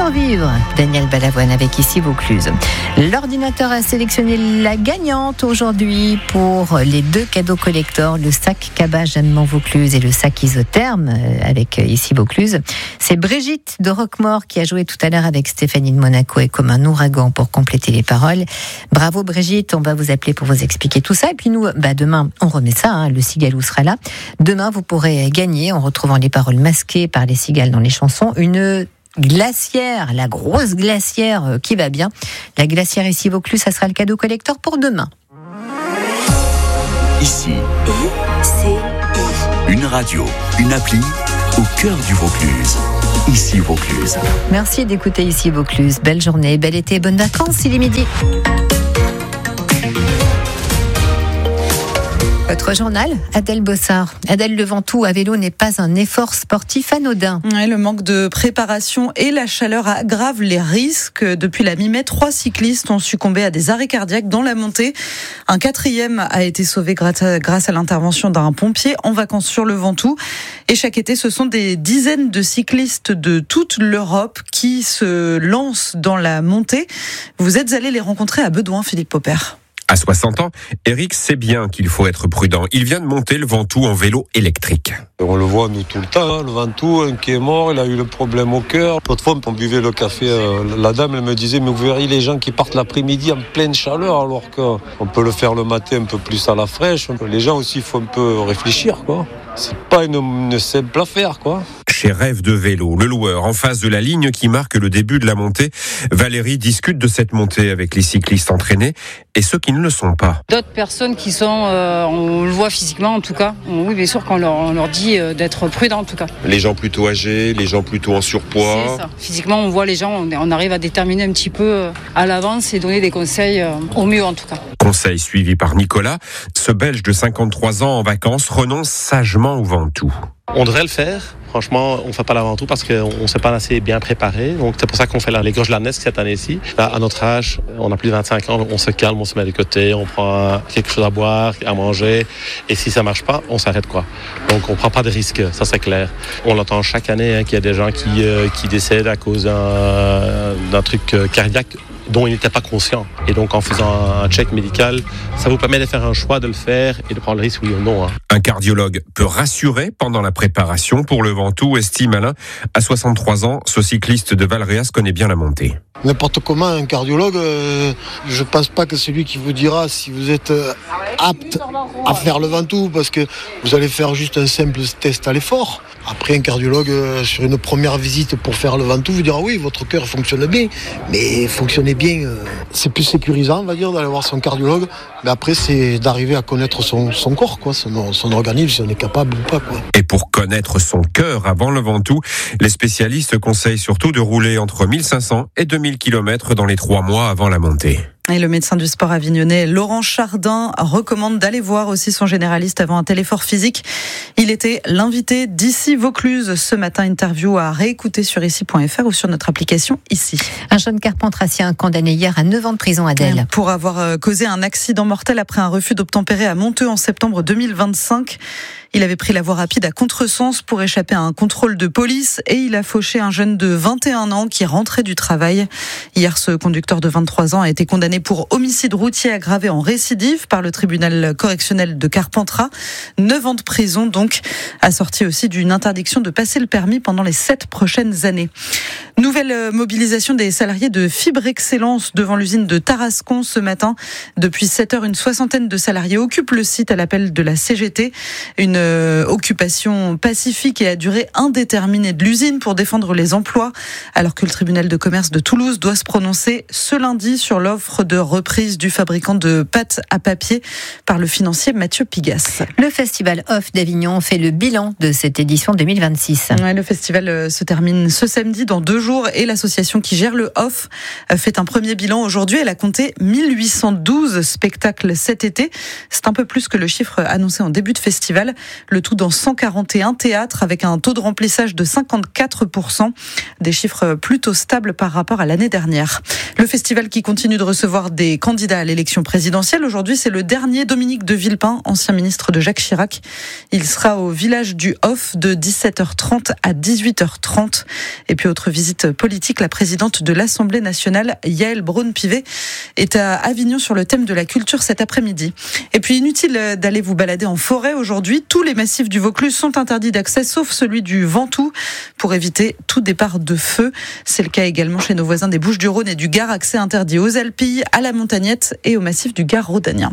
survivre. Daniel Balavoine avec Ici Vaucluse. L'ordinateur a sélectionné la gagnante aujourd'hui pour les 2 cadeaux collector, le sac Cabas Jeannemont Vaucluse et le sac isotherme avec Ici Vaucluse. C'est Brigitte de Roquemaure qui a joué tout à l'heure avec Stéphanie de Monaco et comme un ouragan pour compléter les paroles. Bravo Brigitte, on va vous appeler pour vous expliquer tout ça. Et puis nous, demain, on remet ça, le Cigalou sera là. Demain, vous pourrez gagner, en retrouvant les paroles masquées par les cigales dans les chansons, une glacière, la grosse glacière qui va bien. La glacière Ici Vaucluse, ça sera le cadeau collector pour demain. Ici, une radio, une appli au cœur du Vaucluse. Ici Vaucluse. Merci d'écouter Ici Vaucluse. Belle journée, bel été, bonnes vacances, il est midi. Votre journal, Adèle Bossard. Adèle, le Ventoux à vélo n'est pas un effort sportif anodin. Ouais, le manque de préparation et la chaleur aggravent les risques. Depuis la mi-mai, 3 cyclistes ont succombé à des arrêts cardiaques dans la montée. Un 4e a été sauvé grâce à l'intervention d'un pompier en vacances sur le Ventoux. Et chaque été, ce sont des dizaines de cyclistes de toute l'Europe qui se lancent dans la montée. Vous êtes allé les rencontrer à Bedouin, Philippe Popper. À 60 ans, Eric sait bien qu'il faut être prudent. Il vient de monter le Ventoux en vélo électrique. On le voit nous tout le temps, le Ventoux, un qui est mort, il a eu le problème au cœur. L'autre fois, on buvait le café, la dame elle me disait, mais vous verrez les gens qui partent l'après-midi en pleine chaleur, alors qu'on peut le faire le matin un peu plus à la fraîche. Les gens aussi, il faut un peu réfléchir, quoi. C'est pas une simple affaire, quoi. Chez Rêve de vélo, le loueur en face de la ligne qui marque le début de la montée, Valérie discute de cette montée avec les cyclistes entraînés et ceux qui ne le sont pas. D'autres personnes qui sont, on le voit physiquement en tout cas, oui bien sûr qu'on leur dit d'être prudents en tout cas. Les gens plutôt âgés, les gens plutôt en surpoids. C'est ça. Physiquement on voit les gens, on arrive à déterminer un petit peu à l'avance et donner des conseils au mieux en tout cas. Conseil suivi par Nicolas, ce Belge de 53 ans en vacances renonce sagement au Ventoux. On devrait le faire. Franchement, on ne fait pas la Ventoux parce qu'on ne s'est pas assez bien préparé. Donc, c'est pour ça qu'on fait les gorges lannesques cette année-ci. Là, à notre âge, on a plus de 25 ans, on se calme, on se met de côté, on prend quelque chose à boire, à manger. Et si ça ne marche pas, on s'arrête, quoi. Donc, on ne prend pas de risques, ça c'est clair. On l'entend chaque année qu'il y a des gens qui décèdent à cause d'un truc cardiaque dont ils n'étaient pas conscients. Et donc, en faisant un check médical, ça vous permet de faire un choix de le faire et de prendre le risque, oui ou non. Un cardiologue peut rassurer pendant la préparation pour le Ventoux, estime Alain. À 63 ans, ce cycliste de Valréas connaît bien la montée. N'importe comment, un cardiologue, je pense pas que c'est lui qui vous dira si vous êtes apte à faire le Ventoux, parce que vous allez faire juste un simple test à l'effort. Après, un cardiologue, sur une première visite pour faire le Ventoux, vous dira oui, votre cœur fonctionne bien, mais fonctionnez bien. C'est plus sécurisant, on va dire, d'aller voir son cardiologue. Mais après, c'est d'arriver à connaître son corps, quoi, son organisme, si on est capable ou pas, quoi. Et pour connaître son cœur avant le Ventoux, les spécialistes conseillent surtout de rouler entre 1500 et 2000 km dans les 3 mois avant la montée. Et le médecin du sport avignonnais Laurent Chardin recommande d'aller voir aussi son généraliste avant un tel effort physique. Il était l'invité d'Ici Vaucluse ce matin. Interview à réécouter sur ici.fr ou sur notre application Ici. Un jeune carpentrassien condamné hier à 9 ans de prison, Adèle. Pour avoir causé un accident mortel après un refus d'obtempérer à Monteux en septembre 2025. Il avait pris la voie rapide à contresens pour échapper à un contrôle de police et il a fauché un jeune de 21 ans qui rentrait du travail. Hier, ce conducteur de 23 ans a été condamné pour homicide routier aggravé en récidive par le tribunal correctionnel de Carpentras. 9 ans de prison donc, assorti aussi d'une interdiction de passer le permis pendant les 7 prochaines années. Nouvelle mobilisation des salariés de Fibre Excellence devant l'usine de Tarascon ce matin. Depuis 7h, une soixantaine de salariés occupent le site à l'appel de la CGT. Une occupation pacifique et à durée indéterminée de l'usine pour défendre les emplois, alors que le tribunal de commerce de Toulouse doit se prononcer ce lundi sur l'offre de reprise du fabricant de pâtes à papier par le financier Mathieu Pigas. Le festival Off d'Avignon fait le bilan de cette édition 2026. Ouais, le festival se termine ce samedi dans 2 jours et l'association qui gère le Off fait un premier bilan aujourd'hui. Elle a compté 1812 spectacles cet été. C'est un peu plus que le chiffre annoncé en début de festival. Le tout dans 141 théâtres avec un taux de remplissage de 54%. Des chiffres plutôt stables par rapport à l'année dernière. Le festival qui continue de recevoir des candidats à l'élection présidentielle. Aujourd'hui, c'est le dernier Dominique de Villepin, ancien ministre de Jacques Chirac. Il sera au village du Off de 17h30 à 18h30. Et puis autre visite visite politique. La présidente de l'Assemblée nationale, Yaël Braun-Pivet, est à Avignon sur le thème de la culture cet après-midi. Et puis inutile d'aller vous balader en forêt aujourd'hui. Tous les massifs du Vaucluse sont interdits d'accès, sauf celui du Ventoux, pour éviter tout départ de feu. C'est le cas également chez nos voisins des Bouches-du-Rhône et du Gard. Accès interdit aux Alpilles, à la Montagnette et au massif du Gard rhodanien.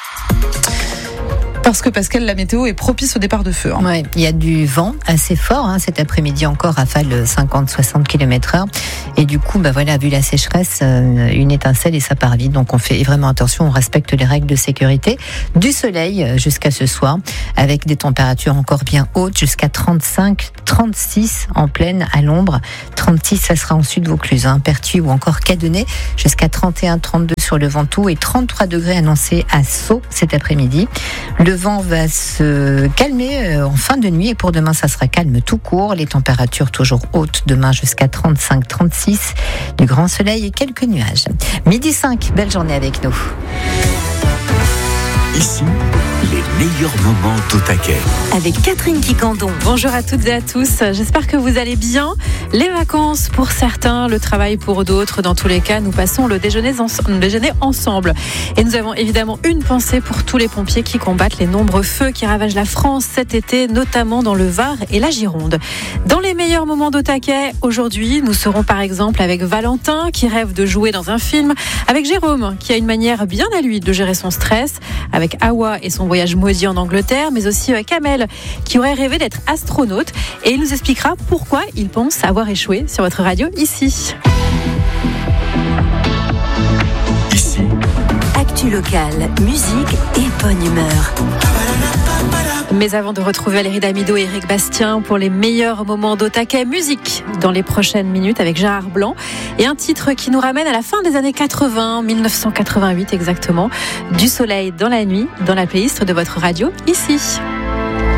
Parce que Pascal, la météo est propice au départ de feu. Ouais, il y a du vent assez fort cet après-midi encore, rafale 50-60 km/h. Et du coup, vu la sécheresse, une étincelle et ça part vite. Donc on fait vraiment attention, on respecte les règles de sécurité. Du soleil jusqu'à ce soir, avec des températures encore bien hautes, jusqu'à 35-36 en pleine à l'ombre. 36, ça sera en sud Vaucluse, Pertuis ou encore Cadenet, jusqu'à 31-32 sur le Ventoux et 33 degrés annoncés à Sceaux cet après-midi. Le vent va se calmer en fin de nuit et pour demain, ça sera calme tout court. Les températures toujours hautes demain jusqu'à 35-36. Du grand soleil et quelques nuages. 12h05, belle journée avec nous. Ici, les meilleurs moments d'Au Taquet. Avec Catherine Quicandon. Bonjour à toutes et à tous. J'espère que vous allez bien. Les vacances pour certains, le travail pour d'autres. Dans tous les cas, nous passons le déjeuner ensemble. Et nous avons évidemment une pensée pour tous les pompiers qui combattent les nombreux feux qui ravagent la France cet été, notamment dans le Var et la Gironde. Dans les meilleurs moments d'Au Taquet, aujourd'hui, nous serons par exemple avec Valentin qui rêve de jouer dans un film, avec Jérôme qui a une manière bien à lui de gérer son stress, avec Awa et son voyage maudit en Angleterre, mais aussi avec Kamel qui aurait rêvé d'être astronaute et il nous expliquera pourquoi il pense avoir échoué sur votre radio ici. Ici, actu locale, musique et bonne humeur. Mais avant de retrouver Valérie Damido et Eric Bastien pour les meilleurs moments d'Au Taquet, musique dans les prochaines minutes avec Gérard Blanc et un titre qui nous ramène à la fin des années 80, 1988 exactement, Du soleil dans la nuit, dans la playlist de votre radio ici.